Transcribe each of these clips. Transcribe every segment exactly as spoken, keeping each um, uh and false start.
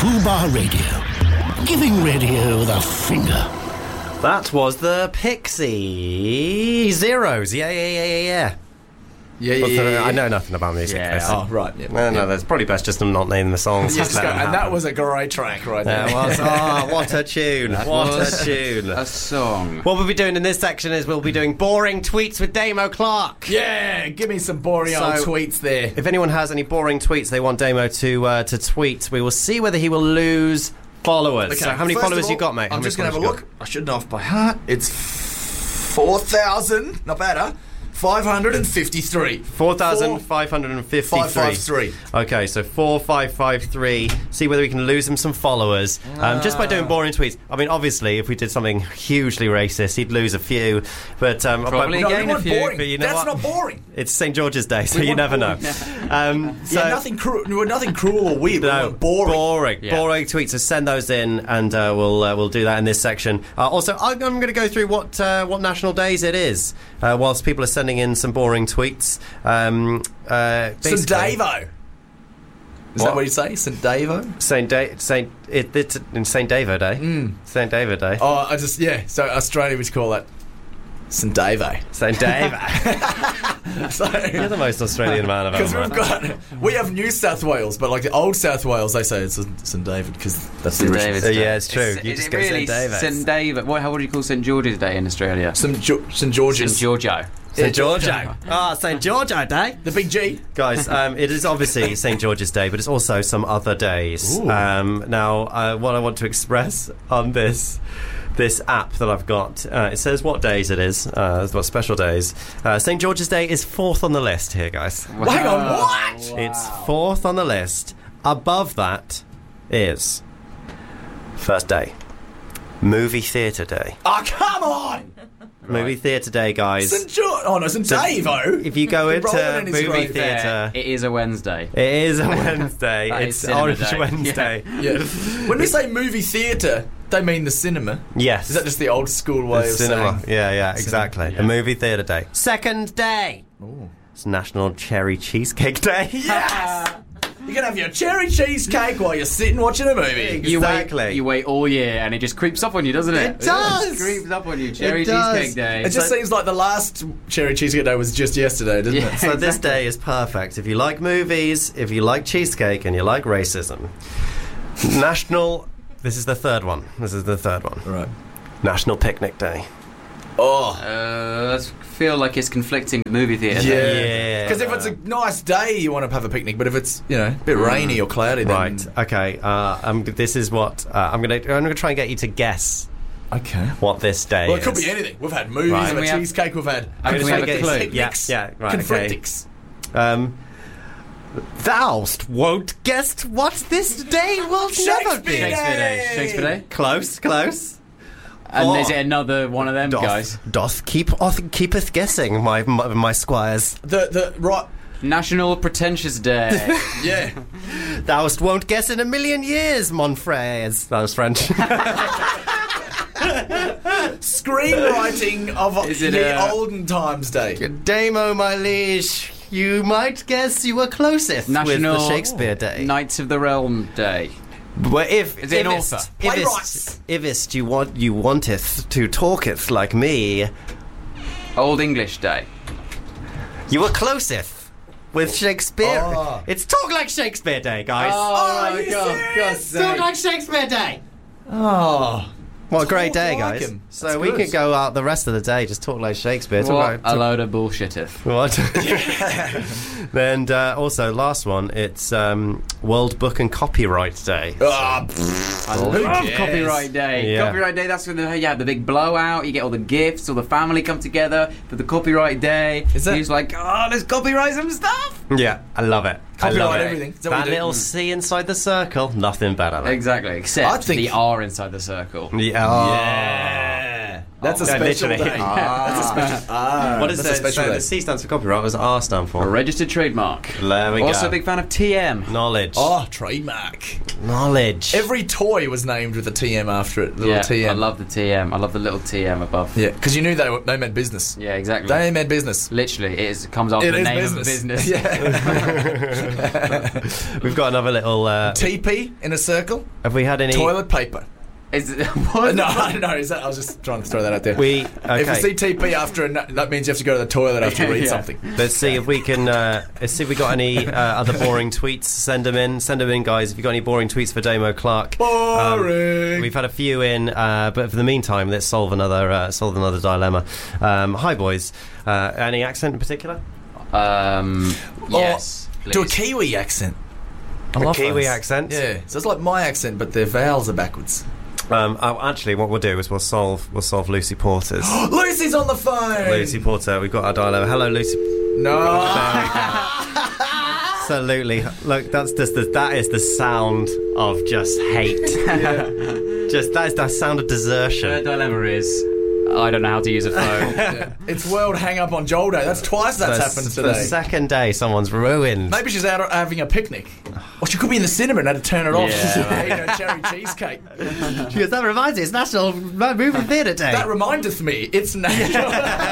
Fubar Radio. Giving radio the finger. That was the Pixie Zeros. Yeah, yeah, yeah, yeah, yeah. Yeah, yeah, yeah, yeah. I know nothing about music. Yeah. Oh, right. Yeah. No, no, yeah. that's probably best just not naming the songs. Yes, go, and that was a great track right there. Yeah, was, oh, what a tune. That what was a tune. A song. What we'll be doing in this section is we'll be doing boring tweets with Damo Clark. Yeah, give me some boring So, old tweets there. If anyone has any boring tweets they want Damo to uh, to tweet, we will see whether he will lose followers. Okay, So how many first followers of all, you got, mate? How I'm many just going to have a followers look. I should know off by heart. It's four thousand. Not bad, huh? five hundred fifty-three. four thousand five hundred fifty-three. five five three. Okay, so four five five three. See whether we can lose him some followers um, just by doing boring tweets. I mean, obviously, if we did something hugely racist, he'd lose a few. But um, Probably but, No, gain we a want few. boring. But you know That's what? not boring. It's Saint George's Day, so We you want never know. boring. Um, so, yeah, nothing cruel. Nothing cruel or weird. We No, want boring. boring, Yeah. boring tweets. So send those in, and uh, we'll uh, we'll do that in this section. Uh, also, I'm, I'm going to go through what uh, what national days it is, uh, whilst people are sending in some boring tweets. Um, uh, Saint basically- Davo. Is What? that what you say? Saint Davo? Saint Da- Saint it, it's in Saint David Day. Mm. Saint David Day. Oh, I just yeah. So Australia would call that Saint Davo. Saint David. So, You're the most Australian man I've because ever we've met. got we have New South Wales, but like the old South Wales, they say it's Saint David because that's the St original. David's Uh, Day. yeah, it's true. Is- You is just it go really Saint David's. Saint David. What? How would you call Saint George's Day in Australia? Saint Jo- Saint George's. Saint Giorgio. Saint Giorgio. Ah, Saint Giorgio Day. The big G. Guys, um, it is obviously Saint George's Day, but it's also some other days. Ooh. Um, now, uh, what I want to express on this this app that I've got, uh, it says what days it is, uh, what special days. Uh, Saint George's Day is fourth on the list here, guys. Wow. Hang on, what? It's fourth on the list. Above that is first day, movie theatre day. Oh, come on! Movie theatre day, guys. Saint George. Oh no, Saint So, Davo. If you go Rolling into in his movie grave. theatre, It is a Wednesday. it is a Wednesday. That is It's cinema Orange day. Wednesday. Yeah. When we say movie theatre, they mean the cinema. Yes. Is that just the old school way The of cinema? saying? Yeah, yeah, exactly. Yeah. A movie theatre day. Second day. Ooh. It's National Cherry Cheesecake Day. Yes! You're gonna have your cherry cheesecake while you're sitting watching a movie. You Exactly. wait, you wait all year, and it just creeps up on you, doesn't it? It does. just creeps up on you. Cherry It does. cheesecake day. It just So- seems like the last cherry cheesecake day was just yesterday, doesn't Yeah. it? So this Exactly. day is perfect. If you like movies, if you like cheesecake, and you like racism. National... This is the third one. This is the third one. Right. National Picnic Day. Oh. Uh, I feel like it's conflicting with movie theatre. Yeah. Yeah. Because if it's a nice day, you want to have a picnic. But if it's you know a bit rainy or cloudy, then Right. Okay. Uh, um, this is what uh, I'm gonna. I'm gonna try and get you to guess okay. what this day Well, it is. could be anything. We've had movies, Right. we've had We have- cheesecake, we've had I'm gonna we try have and a get clue. you- Yeah. picnics, Yeah. Right. Okay. conflictics. Um, thou'st won't guess what this day will never be. Shakespeare Shakespeare Day. Shakespeare Day. Close. Close. And Oh. is it another one of them Doth, guys? doth keep oth, keepeth guessing, my, my my squires. The the right. National Pretentious Day. Yeah. Thou'st won't guess in a million years, mon frères. That was French. Screenwriting of Is it the a- olden times day. Damo, my liege, you might guess you were closest National with the Shakespeare Day. Knights of the Realm Day. But if Is it an ifest, author? Playwrights. ifest, ifest you want you wanteth to talketh like me, Old English Day. you were closest with Shakespeare. Oh. It's Talk Like Shakespeare Day, guys. Oh, my you God, serious? God's Talk Like Shakespeare Day. Oh. What a great Talk day, like guys. him. So That's we good. could go out the rest of the day just talk like Shakespeare. Talk What like, a load of bullshitteth. What? And uh, also, last one, it's um, World Book and Copyright Day. Ah, pfft. I Who love cares? Copyright Day. Yeah. Copyright Day, that's when the, you have the big blowout, you get all the gifts, all the family come together for the Copyright Day. Is that- He's like, oh, let's copyright some stuff. Yeah, I love it. I love Copyright it. everything. Is that what That you do? little C inside the circle, nothing better. Than. Exactly, I except think- the R inside the circle. Yeah. Oh. Yeah. That's a No, special literally. day. That's a special. Ah, What is that's a the, special so day. the C stands for copyright? What does R stand A for? registered trademark. There we Also go. a big fan of T M. Knowledge. Oh, trademark. Knowledge. Every toy was named with a T M after it. The Yeah, little T M. I love the T M. I love the little T M above. Yeah, because you knew they were, they meant business. Yeah, exactly. They meant business. Literally, it, is, it comes after It the is name business. of a business. Yeah. We've got another little. Uh, T P in a circle. have we had any? Toilet paper. Is it, what? No, no. Is that, I was just trying to throw that out there. We If you okay. see T P after a, na- that means you have to go to the toilet after you read Yeah. something. Let's see if we can. Uh, let's see if we got any uh, other boring tweets. Send them in. Send them in, guys. If you got any boring tweets for Damo Clark. Boring. Um, we've had a few in, uh, but for the meantime, let's solve another uh, solve another dilemma. Um, hi, boys. Uh, any accent in particular? Um, Or yes. do a please. Kiwi accent. I A love Kiwi those. accent? Yeah, so it's like my accent, but their vowels are backwards. Um, oh, actually, what we'll do is we'll solve we'll solve Lucy Porter's. Lucy's on the phone. Lucy Porter, we've got our dilemma. Hello, Lucy. No. Absolutely. Look, that's just the, that is the sound of just hate. Just that is the sound of The desertion. dilemma is, I don't know how to use a phone. Yeah. It's World Hang Up on Joel Day. That's twice that's The- happened The today. second day, someone's ruined. Maybe she's out having a picnic. Or she could be in the cinema and had to turn it off. Yeah. Eating her cherry cheesecake. She goes, that reminds me, it's National Movie Theatre Day. That remindeth me, it's natural.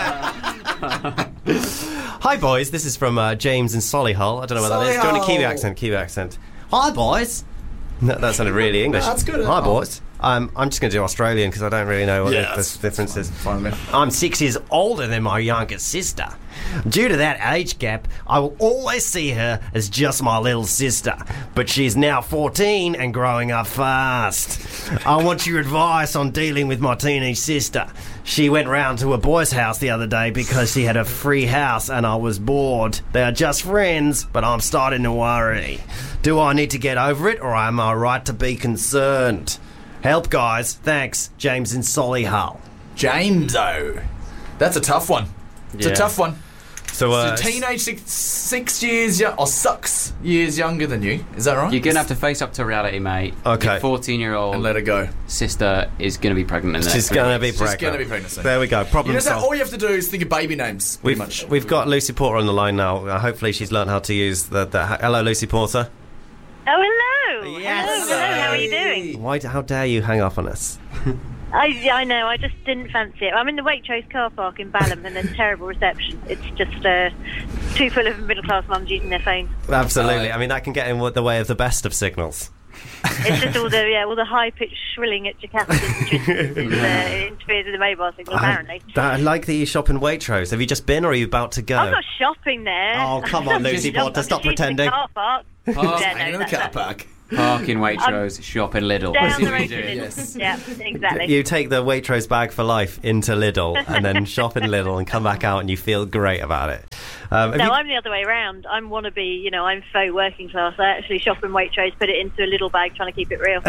Hi, boys. This is from uh, James in Solihull. I don't know what that is. Do you want a Kiwi Solihull. accent? Kiwi accent. Hi, boys. No, that sounded really English. That's good. Hi, Oh. boys. Um, I'm just going to do Australian because I don't really know what Yeah, the, that's- the difference is. Fine, man. I'm six years older than my younger sister. Due to that age gap, I will always see her as just my little sister. But she's now fourteen and growing up fast. I want your advice on dealing with my teenage sister. She went round to a boy's house the other day because she had a free house and I was bored. They are just friends, but I'm starting to worry. Do I need to get over it or am I right to be concerned? Help, guys. Thanks. James in Solihull. James-o. That's a tough one. It's Yeah. a tough one. So, uh, It's a teenage six, six years young, or six years younger than you. Is that right? You're going to have to face up to reality, mate. Okay. Your fourteen-year-old And let her go. sister is going to be pregnant in the she's next going to be She's pregnant. going to be pregnant soon. There we go. Problem You know, that, solved. all you have to do is think of baby names. Pretty We've, much. we've got Lucy Porter on the line now. Uh, hopefully she's learned how to use the, the... Hello, Lucy Porter. Oh, hello. Yes. Hello, hello. How are you doing? Why? How dare you hang up on us? I, I know. I just didn't fancy it. I'm in the Waitrose car park in Balham, and there's terrible reception. It's just uh, too full of middle-class mums using their phones. Absolutely. Uh, I mean, that can get in the way of the best of signals. It's just all the yeah, all the high-pitched shrilling at Jakarta just, uh, interferes with the mobile signal. Apparently, I, I like that you shop in Waitrose. Have you just been or are you about to go? I'm not shopping there. Oh, come on, Lucy I'm Porter, stop just using pretending. The car park. Oh, yeah, Hang in no, the that- car that- park. Park in Waitrose, shop in Lidl. Down That's the what road you to do. Lidl. Yeah, exactly. You take the Waitrose bag for life into Lidl and then shop in Lidl and come back out and you feel great about it. Um, have No, you- I'm the other way around. I'm wannabe, you know, I'm faux working class. I actually shop in Waitrose, put it into a little bag, trying to keep it real.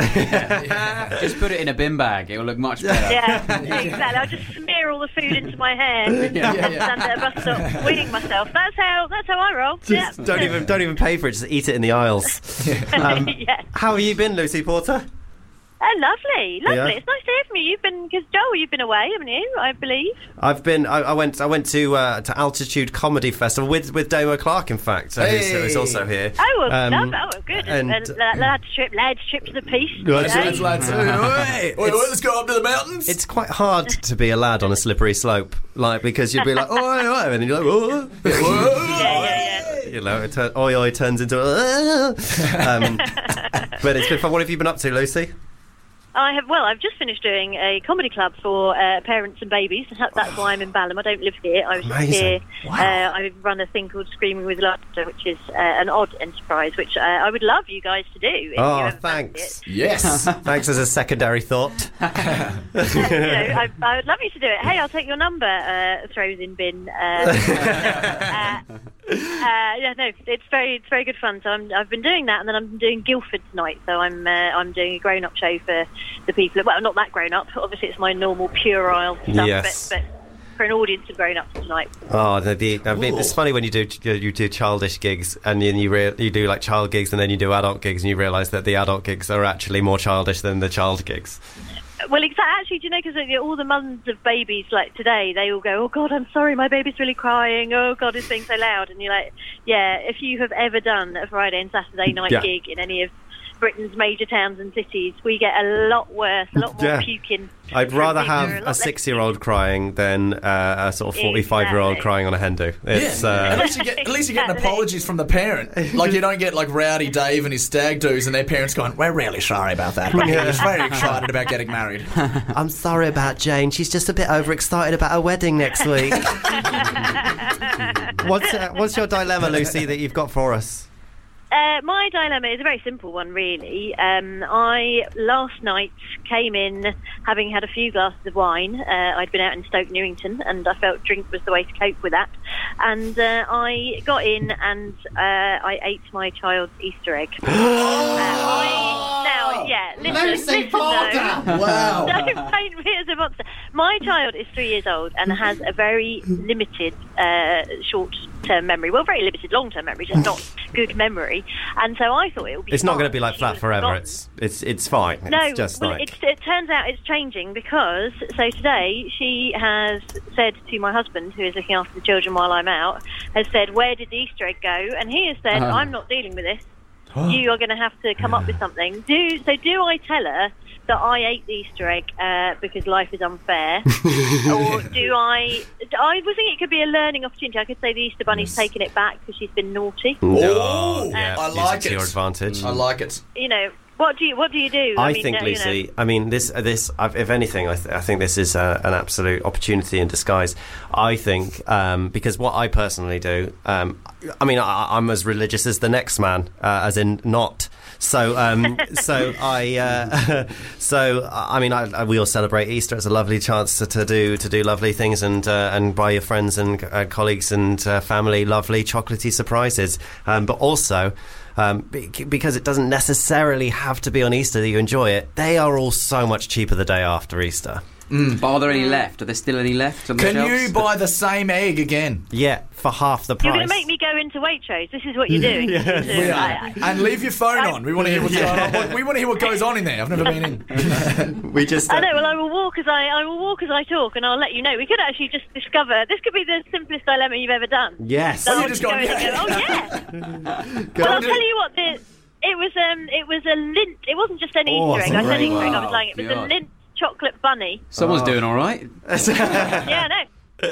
Just put it in a bin bag. It will look much better. Yeah, exactly. I'll just smear all the food into my hair Yeah, and yeah. stand at a bus stop weaning myself. That's how that's how I roll. Yeah. Just don't even don't even pay for it. Just eat it in the aisles. Um, yeah. How have you been, Lucy Porter? Oh, lovely, lovely. Yeah. It's nice to hear from you. You've been, because Joel, you've been away, haven't you? I believe. I've been. I, I went. I went to uh, to Altitude Comedy Festival with with Damo Clark. In fact, so who's, Hey. who's also here. Oh, well, Um, love, oh, good. and- And, and lads trip, lads trip to the piece. Lads, you know? Lads, lads. Oi, Wait, wait, it's- let's go up to the mountains. It's quite hard to be a lad on a slippery slope, like because you'd be like, oi, oi, and then you're like, oh, Whoa. Yeah, yeah, yeah. you know, it turn, oi, oi turns into, uh, um, but it's been fun. What have you been up to, Lucy? I have. Well, I've just finished doing a comedy club for uh, parents and babies. That's why I'm in Balham. I don't live here. I was just Amazing. here. Wow. Uh, I run a thing called Screaming with Laughter, which is uh, an odd enterprise, which uh, I would love you guys to do. If you Oh, ever fancy thanks. Yes. Thanks as a secondary thought. it. You know, I, I would love you to do it. Hey, I'll take your number. Uh, throws in bin. Uh, uh, uh, yeah, no, it's very, it's very good fun. So I'm, I've been doing that, and then I'm doing Guildford tonight. So I'm, uh, I'm doing a grown-up show for the people. Well, not that grown-up. Obviously, it's my normal puerile stuff, Yes. but, but for an audience of grown-ups tonight. Oh, the, the, I mean, it's Ooh. funny when you do you do childish gigs and then you rea- you do like child gigs and then you do adult gigs and you realise that the adult gigs are actually more childish than the child gigs. Well, exactly. Actually, do you know, because all the mums of babies, like today, they all go, oh, God, I'm sorry, my baby's really crying. Oh, God, it's being so loud. And you're like, yeah, if you have ever done a Friday and Saturday night Yeah. gig in any of Britain's major towns and cities, we get a lot worse, a lot more Yeah. puking. I'd from rather people who are have a a lot less six-year-old crying than uh, a sort of forty-five-year-old Exactly. crying on a hen do. It's, yeah. uh, at least you get at least you get an Exactly. apologies from the parent. Like you don't get like Rowdy Dave and his stag doos and their parents going, "We're really sorry about that. But he was very excited about getting married." I'm sorry about Jane. She's just a bit overexcited about her wedding next week. what's uh, what's your dilemma, Lucy, that you've got for us? Uh, my dilemma is a very simple one, really. Um, I last night came in having had a few glasses of wine. Uh, I'd been out in Stoke Newington, and I felt drink was the way to cope with that. And uh, I got in and uh, I ate my child's Easter egg. uh, I, now, yeah, listen, listen though. Wow. Don't paint me as a monster. My child is three years old and has a very limited uh, short-term memory. Well, very limited long-term memory, just not good memory. And so I thought it would be. It's not going to fine. be like She flat was forever. forgotten. It's it's it's fine. No, it's just well, like it's, it turns out it's changing because, so today she has said to my husband, who is looking after the children while I'm out, has said, where did the Easter egg go? And he has said, Uh-huh. I'm not dealing with this. You are going to have to come up with something. Do So do I tell her that I ate the Easter egg uh, because life is unfair? Or do I... I was thinking it could be a learning opportunity. I could say the Easter Bunny's taken it back because she's been naughty. Oh, yeah, I use like to it. your advantage. I like it. You know, what do you, what do, you do? I mean, think, uh, you know- Lucy. I mean, this. This. I've- If anything, I, th- I think this is uh, an absolute opportunity in disguise. I think um, because what I personally do. Um, I mean, I, I'm as religious as the next man, uh, as in not. So, um, so I. Uh, so I mean, I, I, we all celebrate Easter. It's a lovely chance to, to do to do lovely things and uh, and buy your friends and uh, colleagues and uh, family lovely chocolatey surprises. Um, but also. Um, be- because it doesn't necessarily have to be on Easter that you enjoy it. They are all so much cheaper the day after Easter. But are there any left? Are there still any left on the Can shelves? you buy the same egg again? Yeah, for half the price. You're going to make me go into Waitrose. This is what you're doing. Yes. So, We are. I- And leave your phone on. We want to hear what's going on. We want to hear what goes on in there. I've never been in. We just. I know. Well, I will walk as I I will walk as I talk, and I'll let you know. We could actually just discover this could be the simplest dilemma you've ever done. Yes. So you I'll just go gone, in and yeah. go, oh yeah. Well, I'll do tell it. you what. The, it was um it was a lint. It wasn't just an Oh, Easter egg. that's I said great. Easter egg. I was Wow. lying. It was a God. lint chocolate bunny. Someone's Oh. doing all right. Yeah, I know.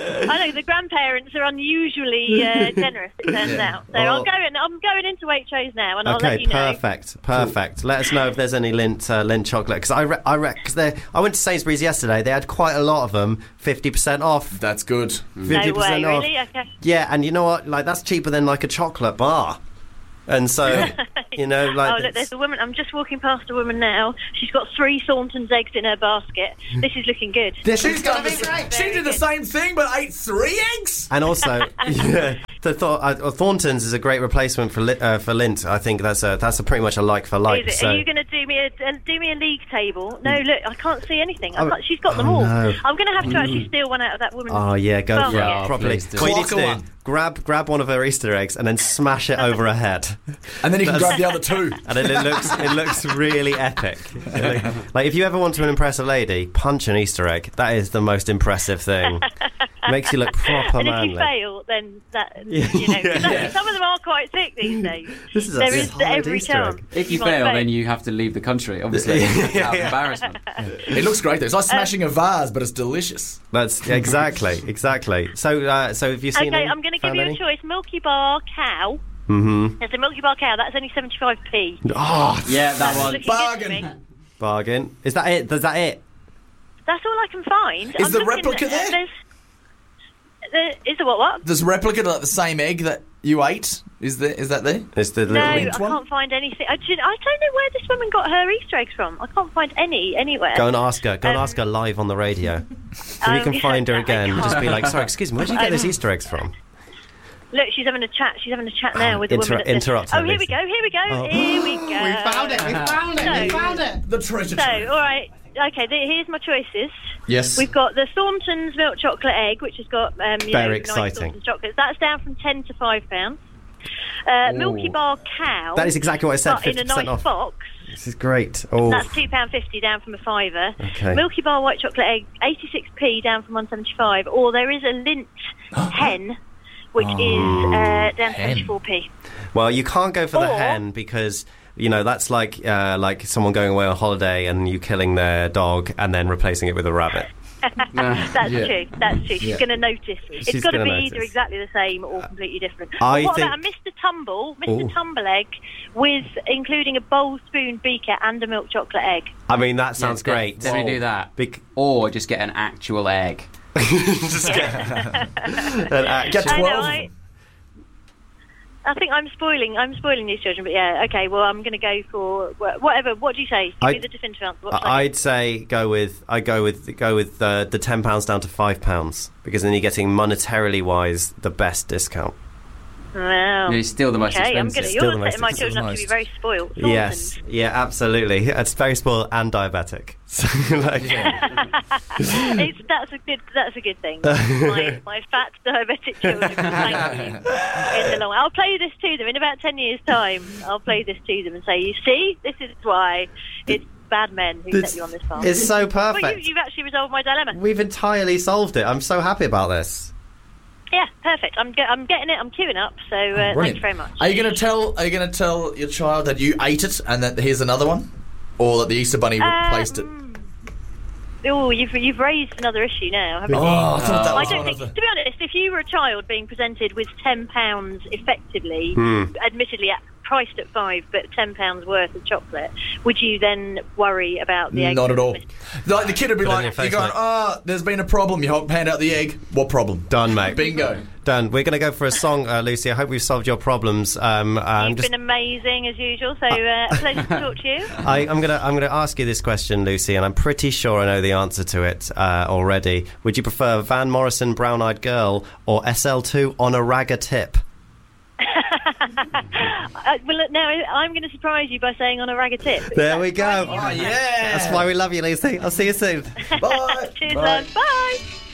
I know the grandparents are unusually uh, generous. It turns out. So I'll go in. I'm going into Waitrose now, and I'll let Okay, you know. perfect, perfect. Let us know if there's any lint uh, lint chocolate because I re- I re- cause they I went to Sainsbury's yesterday. They had quite a lot of them, fifty percent off. That's good. Fifty No way, percent off. really? Okay. Yeah, and you know what? Like that's cheaper than like a chocolate bar. And so, you know, like Oh, look, there's a woman. I'm just walking past a woman now. She's got three Thornton's eggs in her basket. This is looking good. She's done the, she did the same thing, but ate three eggs. And also, yeah, the Thor- uh, Thornton's is a great replacement for li- uh, for Lindt. I think that's a that's a pretty much a like for like. Is it? So. Are you going to do me a uh, do me a league table? No, look, I can't see anything. I Oh, can't, she's got them oh, all. no. I'm going to have to actually steal one out of that woman's. Oh yeah, go Oh, for yeah. it properly. Please do. What you need Clock to a do, one. grab grab one of her Easter eggs and then smash it over her head, And then you can grab the other two. and then it looks it looks really epic. Like, like if you ever want to impress a lady, punch an Easter egg. That is the most impressive thing. Makes you look proper and if manly. you fail, then that Yeah. you know 'cause Yeah. some of them are quite thick these days. This is a there is solid every Easter chance. egg. If you might fail, then you have to leave the country, obviously. Out of embarrassment. It looks great though. It's like smashing a vase, but it's delicious. That's exactly exactly. So uh, so have you seen? Okay, any, I'm going to give found you a any? choice: Milky Bar cow. Mm-hmm. There's a Milky Bar cow. That's only seventy-five p. Oh, Yeah, that That's one. looking good to Bargain. me. bargain. Is that it? Is that it? That's all I can find. Is I'm the looking- replica there? There's, there is there what? What? There's a replica like the same egg that you ate. Is there? Is that there? It's the No, little. I lint one? can't find anything. I, do- I don't know where this woman got her Easter eggs from. I can't find any anywhere. Go and ask her. Go and Um, ask her live on the radio. If you um, can find her I again, can't. just be like, "Sorry, excuse me, where did you get Um, those Easter eggs from?" Look, she's having a chat. She's having a chat now with the Inter- woman. At the, interrupt her, oh, here we Lisa. go. Here we go. Oh. Here we go. We found it. We found it. We So- found it. The treasure So, trove. all right. Okay, th- here's my choices. Yes. We've got the Thornton's milk chocolate egg, which has got um, you Very know, exciting. nice Thornton's chocolates. That's down from ten to five pounds. Uh, Milky Bar cow. That is exactly what I said. but in Fifty a nice percent off. box. This is great. Oh, That's two pounds fifty down from a fiver. Okay. Milky Bar white chocolate egg, eighty-six p down from one seventy-five. Or there is a Lindt hen, which is uh, down to seventy-four p. well, you can't go for the Or- hen because you know that's like uh, like someone going away on holiday and you killing their dog and then replacing it with a rabbit. That's Yeah. true. That's true. She's Yeah. going to notice. She's It's got to gonna be either notice. exactly the same or completely different. I But what think- about a Mister Tumble, Mister Ooh. Tumble egg, with including a bowl, spoon, beaker, and a milk chocolate egg? I mean, that sounds Yeah, great. Definitely do that. Bec- Or just get an actual egg. Just get an actual- Get I know. twelve of I, them. I think I'm spoiling. I'm spoiling these children, but yeah. Okay. Well, I'm going to go for wh- whatever. What do you say? Give I- me the definitive answer. What should I I'd say go with I go with go with uh, the ten pounds down to five pounds because then you're getting monetarily wise the best discount. do? Wow. It's still the most Okay, I'm expensive. going to. Still You're the most setting my children up to be expensive. very spoiled. Yes, yeah, absolutely. It's very spoiled and diabetic. So, like, it's, that's a good. That's a good thing. My, my fat diabetic children. Thank you. In the long, I'll play this to them in about ten years' time. I'll play this to them and say, "You see, this is why it's bad men who It's, set you on this path." it's so Well, you, perfect. you've actually resolved my dilemma. We've entirely solved it. I'm so happy about this. Yeah, perfect. I'm get, I'm getting it. I'm queuing up. So uh, thanks Brilliant. very much. Are you going to tell? Are you going to tell your child that you ate it and that here's another one, or that the Easter Bunny replaced it? Um, Oh, you've you've raised another issue now, haven't Oh, you? I thought that I was don't one think, of to the. be honest, if you were a child being presented with ten pounds effectively, Hmm. admittedly at, priced at five, but ten pounds worth of chocolate, would you then worry about the egg? Not at all. Like the kid would be Put it in like, your face, "You're going, mate. oh, there's been a problem." You hand out the egg. What problem? Done, mate. Bingo. Done. We're going to go for a song, uh, Lucy. I hope we've solved your problems. Um, I'm You've just. been amazing as usual, so uh, a pleasure to talk to you. I, I'm gonna I'm gonna ask you this question, Lucy, and I'm pretty sure I know the answer to it uh, already. Would you prefer Van Morrison, Brown Eyed Girl, or S L two on a ragger tip? Uh, well, look, now I'm going to surprise you by saying on a ragger tip. There we go. Oh yeah. That's why we love you, Lucy. I'll see you soon. Bye. Cheers, Bye. love. Bye.